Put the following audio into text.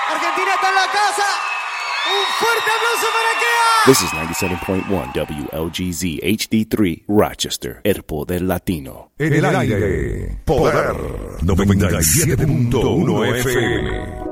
Argentina está en la casa. Un fuerte aplauso para Kea. This is 97.1 WLGZ HD3 Rochester, El Poder Latino. En el aire, Poder 97.1 FM.